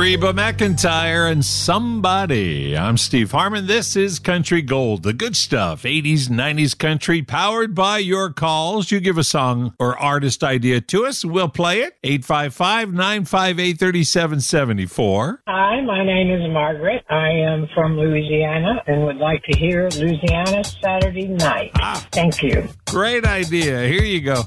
Reba McEntire and Somebody. I'm Steve Harmon. This is Country Gold, the good stuff. 80s, 90s country, powered by your calls. You give a song or artist idea to us, we'll play it. 855-958-3774. Hi, my name is Margaret. I am from Louisiana and would like to hear Louisiana Saturday Night. Thank you. Great idea. Here you go.